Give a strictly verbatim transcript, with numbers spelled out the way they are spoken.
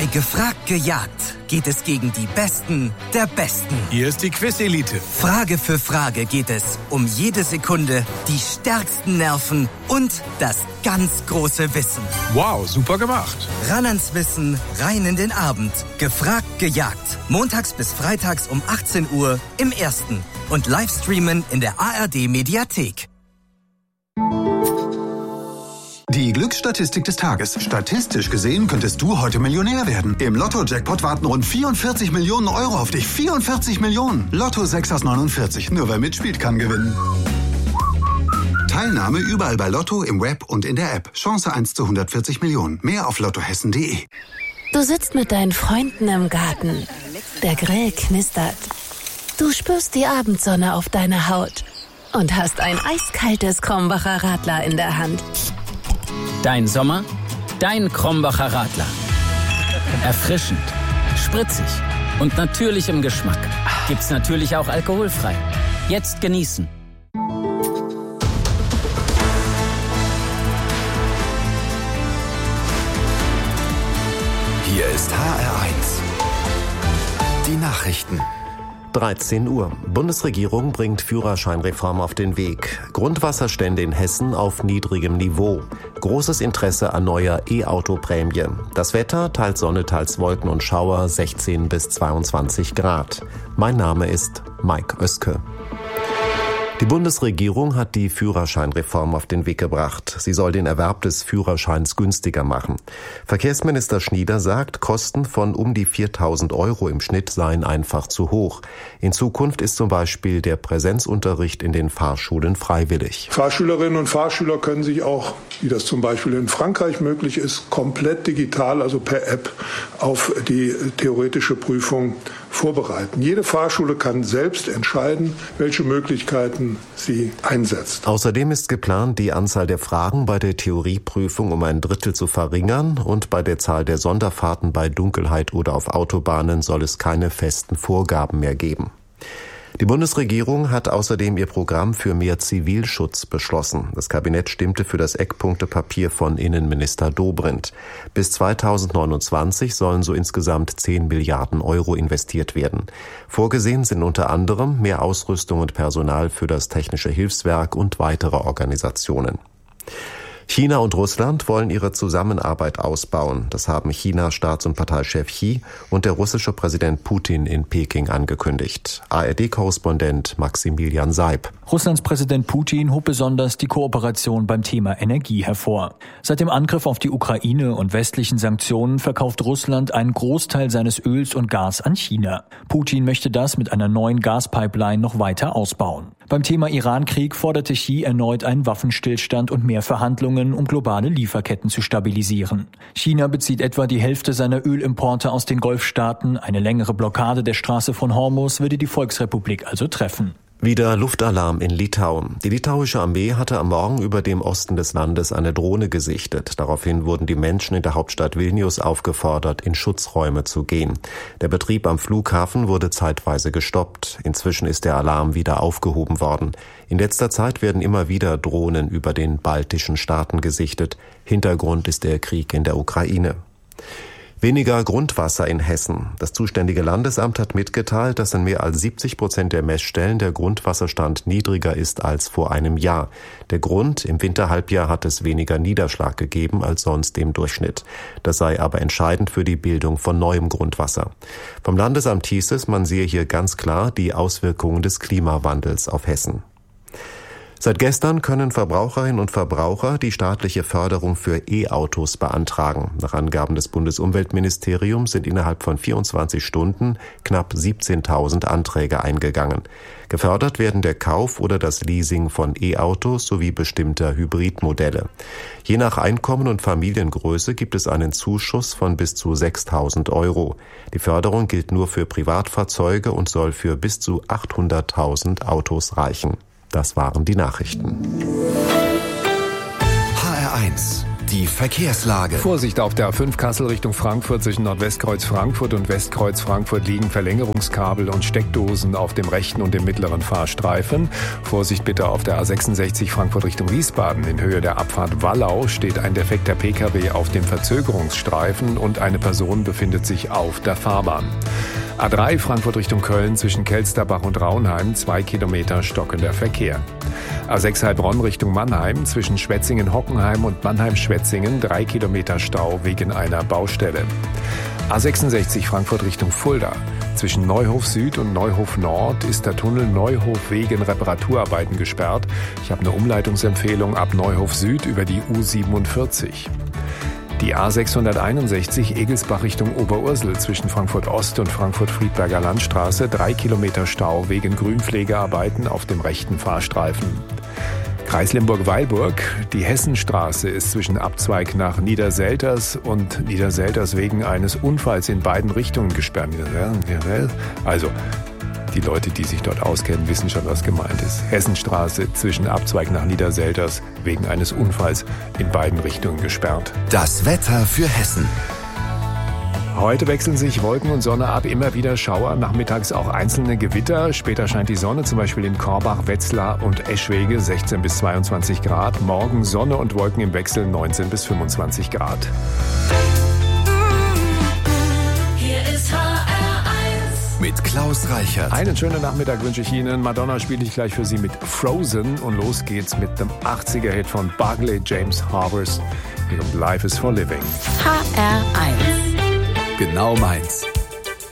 Bei Gefragt gejagt geht es gegen die Besten der Besten. Hier ist die Quiz-Elite. Frage für Frage geht es um jede Sekunde, die stärksten Nerven und das ganz große Wissen. Wow, super gemacht. Ran ans Wissen, rein in den Abend. Gefragt gejagt. Montags bis freitags um achtzehn Uhr im Ersten. Und Livestreamen in der A R D-Mediathek. Die Glücksstatistik des Tages. Statistisch gesehen könntest du heute Millionär werden. Im Lotto-Jackpot warten rund vierundvierzig Millionen Euro auf dich. vierundvierzig Millionen. Lotto sechs aus neunundvierzig. Nur wer mitspielt, kann gewinnen. Teilnahme überall bei Lotto, im Web und in der App. Chance eins zu hundertvierzig Millionen. Mehr auf lottohessen punkt de. Du sitzt mit deinen Freunden im Garten. Der Grill knistert. Du spürst die Abendsonne auf deiner Haut und hast ein eiskaltes Krombacher Radler in der Hand. Dein Sommer, dein Krombacher Radler. Erfrischend, spritzig und natürlich im Geschmack. Gibt's natürlich auch alkoholfrei. Jetzt genießen. Hier ist H R eins. Die Nachrichten. dreizehn Uhr. Bundesregierung bringt Führerscheinreform auf den Weg. Grundwasserstände in Hessen auf niedrigem Niveau. Großes Interesse an neuer E-Auto-Prämie. Das Wetter, teils Sonne, teils Wolken und Schauer, sechzehn bis zweiundzwanzig Grad. Mein Name ist Mike Oeske. Die Bundesregierung hat die Führerscheinreform auf den Weg gebracht. Sie soll den Erwerb des Führerscheins günstiger machen. Verkehrsminister Schnieder sagt, Kosten von um die viertausend Euro im Schnitt seien einfach zu hoch. In Zukunft ist zum Beispiel der Präsenzunterricht in den Fahrschulen freiwillig. Fahrschülerinnen und Fahrschüler können sich auch, wie das zum Beispiel in Frankreich möglich ist, komplett digital, also per App, auf die theoretische Prüfung vorbereiten. Jede Fahrschule kann selbst entscheiden, welche Möglichkeiten sie einsetzt. Außerdem ist geplant, die Anzahl der Fragen bei der Theorieprüfung um ein Drittel zu verringern und bei der Zahl der Sonderfahrten bei Dunkelheit oder auf Autobahnen soll es keine festen Vorgaben mehr geben. Die Bundesregierung hat außerdem ihr Programm für mehr Zivilschutz beschlossen. Das Kabinett stimmte für das Eckpunktepapier von Innenminister Dobrindt. Bis zweitausendneunundzwanzig sollen so insgesamt zehn Milliarden Euro investiert werden. Vorgesehen sind unter anderem mehr Ausrüstung und Personal für das Technische Hilfswerk und weitere Organisationen. China und Russland wollen ihre Zusammenarbeit ausbauen. Das haben Chinas Staats- und Parteichef Xi und der russische Präsident Putin in Peking angekündigt. A R D-Korrespondent Maximilian Seib. Russlands Präsident Putin hob besonders die Kooperation beim Thema Energie hervor. Seit dem Angriff auf die Ukraine und westlichen Sanktionen verkauft Russland einen Großteil seines Öls und Gas an China. Putin möchte das mit einer neuen Gaspipeline noch weiter ausbauen. Beim Thema Iran-Krieg forderte Xi erneut einen Waffenstillstand und mehr Verhandlungen, um globale Lieferketten zu stabilisieren. China bezieht etwa die Hälfte seiner Ölimporte aus den Golfstaaten. Eine längere Blockade der Straße von Hormuz würde die Volksrepublik also treffen. Wieder Luftalarm in Litauen. Die litauische Armee hatte am Morgen über dem Osten des Landes eine Drohne gesichtet. Daraufhin wurden die Menschen in der Hauptstadt Vilnius aufgefordert, in Schutzräume zu gehen. Der Betrieb am Flughafen wurde zeitweise gestoppt. Inzwischen ist der Alarm wieder aufgehoben worden. In letzter Zeit werden immer wieder Drohnen über den baltischen Staaten gesichtet. Hintergrund ist der Krieg in der Ukraine. Weniger Grundwasser in Hessen. Das zuständige Landesamt hat mitgeteilt, dass in mehr als siebzig Prozent der Messstellen der Grundwasserstand niedriger ist als vor einem Jahr. Der Grund: im Winterhalbjahr hat es weniger Niederschlag gegeben als sonst im Durchschnitt. Das sei aber entscheidend für die Bildung von neuem Grundwasser. Vom Landesamt hieß es, man sehe hier ganz klar die Auswirkungen des Klimawandels auf Hessen. Seit gestern können Verbraucherinnen und Verbraucher die staatliche Förderung für E-Autos beantragen. Nach Angaben des Bundesumweltministeriums sind innerhalb von vierundzwanzig Stunden knapp siebzehntausend Anträge eingegangen. Gefördert werden der Kauf oder das Leasing von E-Autos sowie bestimmter Hybridmodelle. Je nach Einkommen und Familiengröße gibt es einen Zuschuss von bis zu sechstausend Euro. Die Förderung gilt nur für Privatfahrzeuge und soll für bis zu achthunderttausend Autos reichen. Das waren die Nachrichten. H R eins. Die Verkehrslage. Vorsicht auf der A fünf Kassel Richtung Frankfurt. Zwischen Nordwestkreuz Frankfurt und Westkreuz Frankfurt liegen Verlängerungskabel und Steckdosen auf dem rechten und dem mittleren Fahrstreifen. Vorsicht bitte auf der A sechsundsechzig Frankfurt Richtung Wiesbaden. In Höhe der Abfahrt Wallau steht ein defekter Pkw auf dem Verzögerungsstreifen und eine Person befindet sich auf der Fahrbahn. A drei Frankfurt Richtung Köln zwischen Kelsterbach und Raunheim, zwei Kilometer stockender Verkehr. A sechs Heilbronn Richtung Mannheim zwischen Schwetzingen-Hockenheim und Mannheim-Schwetzingen, drei Kilometer Stau wegen einer Baustelle. A sechsundsechzig Frankfurt Richtung Fulda. Zwischen Neuhof Süd und Neuhof Nord ist der Tunnel Neuhof wegen Reparaturarbeiten gesperrt. Ich habe eine Umleitungsempfehlung ab Neuhof Süd über die U siebenundvierzig. Die A sechshunderteinundsechzig Egelsbach Richtung Oberursel zwischen Frankfurt Ost und Frankfurt-Friedberger Landstraße, drei Kilometer Stau wegen Grünpflegearbeiten auf dem rechten Fahrstreifen. Kreis Limburg-Weilburg, die Hessenstraße ist zwischen Abzweig nach Niederselters und Niederselters wegen eines Unfalls in beiden Richtungen gesperrt. Also, die Leute, die sich dort auskennen, wissen schon, was gemeint ist. Hessenstraße zwischen Abzweig nach Niederselters wegen eines Unfalls in beiden Richtungen gesperrt. Das Wetter für Hessen. Heute wechseln sich Wolken und Sonne ab, immer wieder Schauer, nachmittags auch einzelne Gewitter. Später scheint die Sonne, zum Beispiel in Korbach, Wetzlar und Eschwege, sechzehn bis zweiundzwanzig Grad. Morgen Sonne und Wolken im Wechsel, neunzehn bis fünfundzwanzig Grad. Mit Klaus Reichert. Einen schönen Nachmittag wünsche ich Ihnen. Madonna spiele ich gleich für Sie mit Frozen. Und los geht's mit dem achtziger-Hit von Barclay James Harvest. Life is for Living. H R eins. Genau meins.